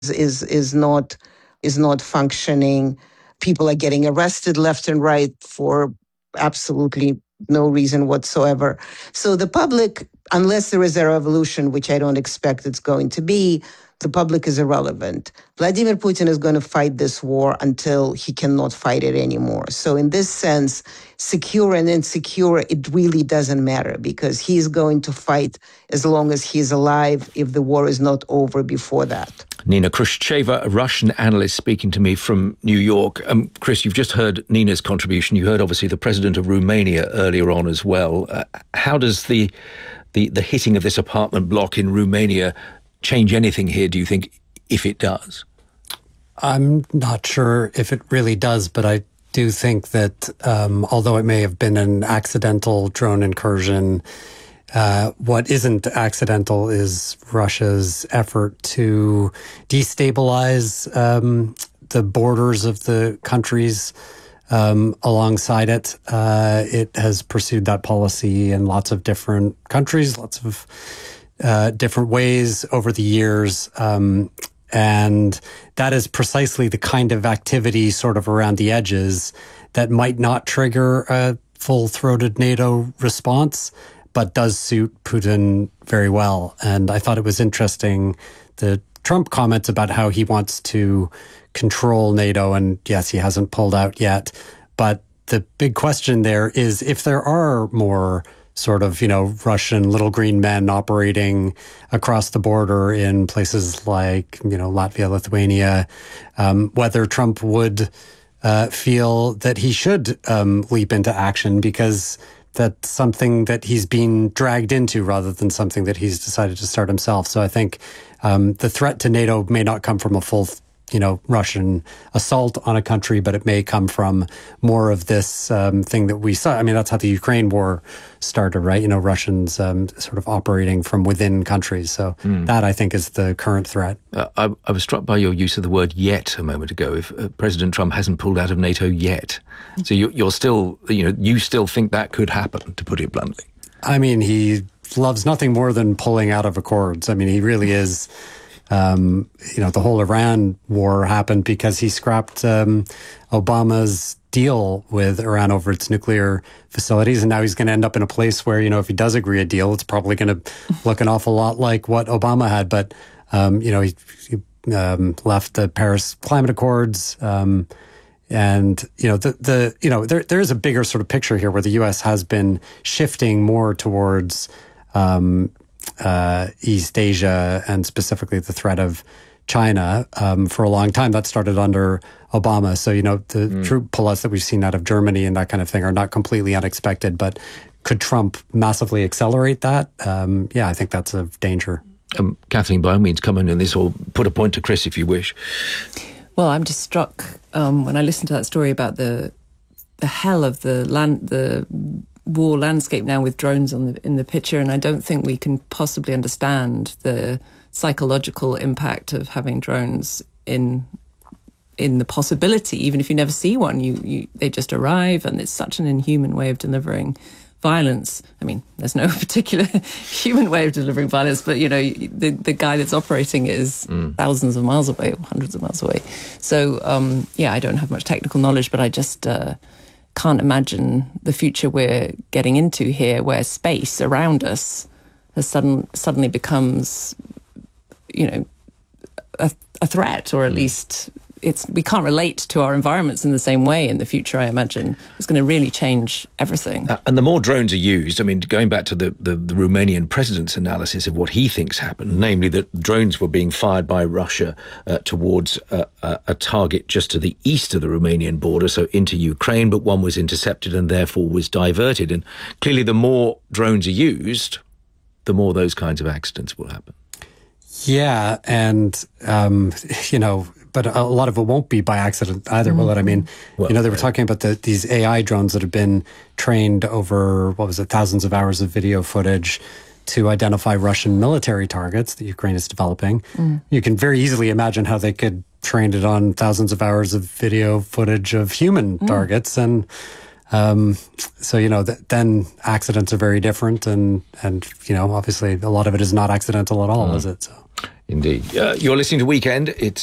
is not functioning. People are getting arrested left and right for absolutely no reason whatsoever. So the public, unless there is a revolution, which I don't expect it's going to be, the public is irrelevant. Vladimir Putin is going to fight this war until he cannot fight it anymore. So in this sense, secure and insecure, it really doesn't matter because he's going to fight as long as he's alive if the war is not over before that. Nina Khrushcheva, a Russian analyst speaking to me from New York. Chris, you've just heard Nina's contribution. You heard, obviously, the president of Romania earlier on as well. How does the hitting of this apartment block in Romania change anything here, do you think, if it does? I'm not sure if it really does, but I do think that although it may have been an accidental drone incursion, what isn't accidental is Russia's effort to destabilize the borders of the countries alongside it. It has pursued that policy in lots of different countries, lots of different ways over the years. And that is precisely the kind of activity sort of around the edges that might not trigger a full-throated NATO response, but does suit Putin very well. And I thought it was interesting, the Trump comments about how he wants to control NATO. And yes, he hasn't pulled out yet. But the big question there is if there are more sort of, Russian little green men operating across the border in places like, Latvia, Lithuania, whether Trump would feel that he should leap into action because that's something that he's been dragged into rather than something that he's decided to start himself. So I think the threat to NATO may not come from a full Russian assault on a country, but it may come from more of this thing that we saw. I mean, that's how the Ukraine war started, right? Russians sort of operating from within countries. So that, I think, is the current threat. I was struck by your use of the word yet a moment ago. If President Trump hasn't pulled out of NATO yet. So you're still, you still think that could happen, to put it bluntly. I mean, he loves nothing more than pulling out of accords. I mean, he really is... the whole Iran war happened because he scrapped Obama's deal with Iran over its nuclear facilities. And now he's going to end up in a place where, if he does agree a deal, it's probably going to look an awful lot like what Obama had. But, he left the Paris Climate Accords. And, there is a bigger sort of picture here where the U.S. has been shifting more towards East Asia and specifically the threat of China for a long time. That started under Obama. So, the troop pull-outs that we've seen out of Germany and that kind of thing are not completely unexpected. But could Trump massively accelerate that? I think that's a danger. Kathleen, by all means, come in on this or put a point to Chris if you wish. Well, I'm just struck when I listened to that story about the hell of the war landscape now with drones in the picture, and I don't think we can possibly understand the psychological impact of having drones in the possibility. Even if you never see one, they just arrive, and it's such an inhuman way of delivering violence. I mean, there's no particular human way of delivering violence, but the guy that's operating it is thousands of miles away, or hundreds of miles away. So I don't have much technical knowledge, but I just can't imagine the future we're getting into here, where space around us has suddenly becomes, a threat, or at least we can't relate to our environments in the same way in the future. I imagine it's going to really change everything. And the more drones are used, I mean, going back to the Romanian president's analysis of what he thinks happened, namely that drones were being fired by Russia towards a target just to the east of the Romanian border, so into Ukraine, but one was intercepted and therefore was diverted. And clearly the more drones are used, the more those kinds of accidents will happen. Yeah, and, but a lot of it won't be by accident either, will it? I mean, they were talking about these AI drones that have been trained over, thousands of hours of video footage to identify Russian military targets that Ukraine is developing. You can very easily imagine how they could train it on thousands of hours of video footage of human targets. And So, then accidents are very different. And obviously a lot of it is not accidental at all, is it? So. Indeed. You're listening to Weekend. It's